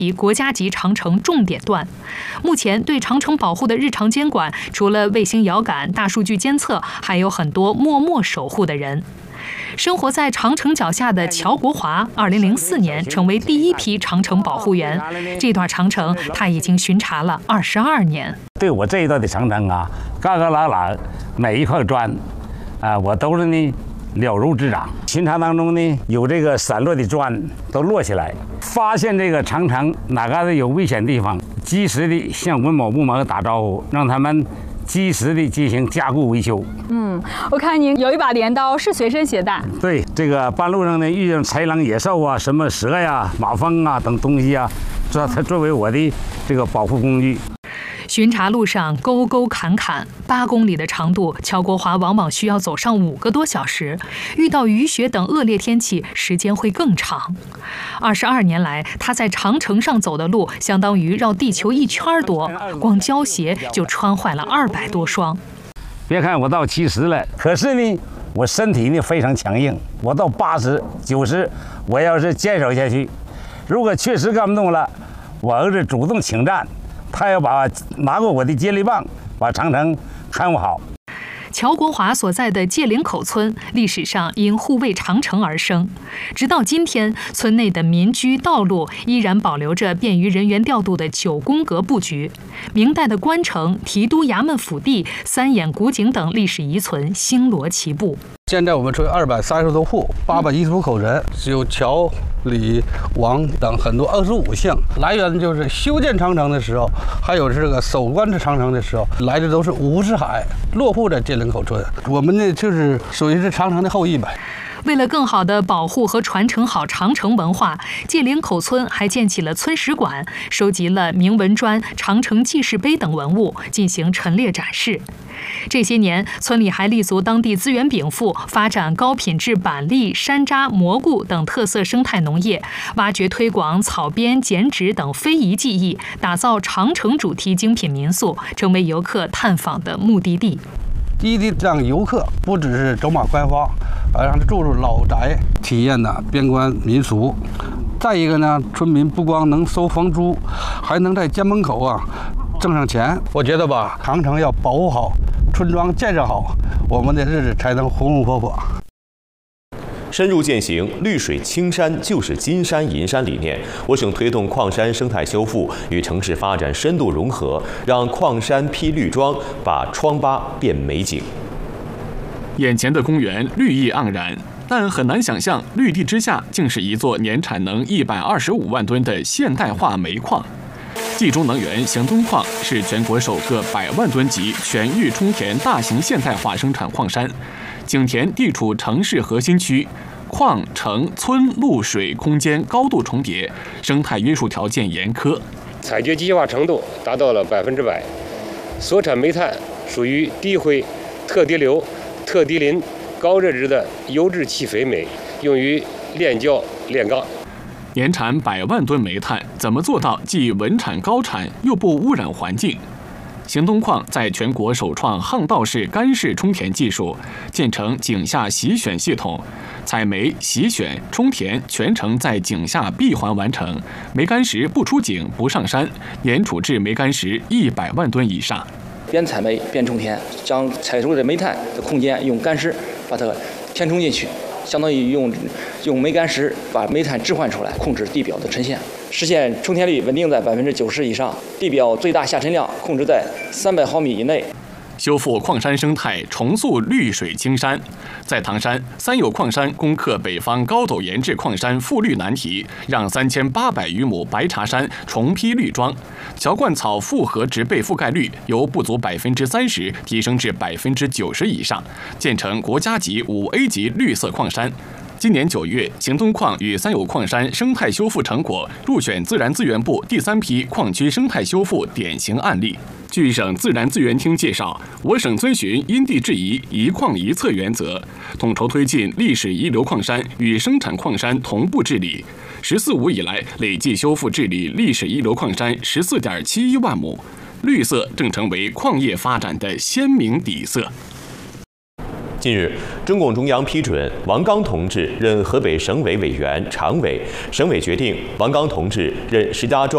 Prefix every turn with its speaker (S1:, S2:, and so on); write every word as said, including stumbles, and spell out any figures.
S1: 以国家级长城重点段。目前对长城保护的日常监管，除了卫星遥感、大数据监测，还有很多默默守护的人。生活在长城脚下的乔国华，二零零四年成为第一批长城保护员。这段长城他已经巡查了二十二年。
S2: 对我这一段的长城啊，嘎嘎啦啦，每一块砖，啊，我都是呢了如指掌。巡查当中呢，有这个散落的砖都落下来，发现这个长城哪嘎达有危险地方，及时的向文保部门打招呼，让他们及时的进行加固维修。
S3: 嗯，我看您有一把镰刀是随身携带。
S2: 对，这个半路上呢遇见豺狼野兽啊，什么蛇呀、马蜂啊等东西啊，这它作为我的这个保护工具。
S1: 巡查路上沟沟坎坎，八公里的长度，乔国华往往需要走上五个多小时。遇到雨雪等恶劣天气，时间会更长。二十二年来，他在长城上走的路，相当于绕地球一圈多，光胶鞋就穿坏了二百多双。
S2: 别看我到七十了，可是呢，我身体呢非常强硬。我到八十、九十，我要是坚守下去，如果确实干不动了，我儿子主动请战。他要把拿过我的接力棒，把长城看护好。
S1: 乔国华所在的界岭口村，历史上因护卫长城而生。直到今天，村内的民居、道路依然保留着便于人员调度的九宫格布局。明代的关城、提督衙门府邸、三眼古井等历史遗存星罗棋布。
S4: 现在我们村二百三十多户，八百一十五口人，有乔、李、王等很多二十五姓。来源就是修建长城的时候，还有这个守关这长城的时候，来的都是五十海，落户在界岭口村。我们呢就是属于是长城的后裔呗。
S1: 为了更好地保护和传承好长城文化，界岭口村还建起了村史馆，收集了铭文砖、长城记事碑等文物，进行陈列展示。这些年，村里还立足当地资源禀赋，发展高品质板栗、山楂、蘑菇等特色生态农业，挖掘推广草编、剪纸等非遗技艺，打造长城主题精品民宿，成为游客探访的目的地。
S4: 一的让游客不只是走马观花，而让他住入老宅，体验呢边关民俗。再一个呢，村民不光能收房租，还能在家门口啊挣上钱。我觉得吧，长城要保护好，村庄建设好，我们的日子才能红红火火。
S5: 深入践行绿水青山就是金山银山理念，我省推动矿山生态修复与城市发展深度融合，让矿山披绿装，把疮疤变美景。
S6: 眼前的公园绿意盎然，但很难想象绿地之下竟是一座年产能一百二十五万吨的现代化煤矿。冀中能源邢东矿是全国首个百万吨级全域充填大型现代化生产矿山。井田地处城市核心区，矿、城、村、路、水空间高度重叠，生态约束条件严苛，
S7: 采掘机械化程度达到了百分之百，所产煤炭属于低灰、特低硫、特低磷、高热值的优质气肥煤，用于炼焦、炼钢。
S6: 年产百万吨煤炭，怎么做到既稳产高产又不污染环境？邢东矿在全国首创巷道式干式充填技术，建成井下洗选系统，采煤、洗选、充填全程在井下闭环完成，煤干石不出井不上山，年处置煤干石一百万吨以上。
S8: 边采煤边充填，将采收的煤炭的空间用干石把它填充进去，相当于用用煤干石把煤炭置换出来，控制地表的沉陷，实现充填率稳定在百分之九十以上，地表最大下沉量控制在三百毫米以内。
S6: 修复矿山生态，重塑绿水青山。在唐山，三有矿山攻克北方高陡岩质矿山复绿难题，让三千八百余亩白茶山重披绿装。乔灌草复合植被覆盖率由不足百分之三十提升至百分之九十以上，建成国家级五 A 级绿色矿山。今年九月，邢东矿与三有矿山生态修复成果入选自然资源部第三批矿区生态修复典型案例。据省自然资源厅介绍，我省遵循因地制宜、一矿一策原则，统筹推进历史遗留矿山与生产矿山同步治理。“十四五”以来，累计修复治理历史遗留矿山十四点七一万亩，绿色正成为矿业发展的鲜明底色。
S5: 近日，中共中央批准王刚同志任河北省委委员、常委，省委决定王刚同志任石家庄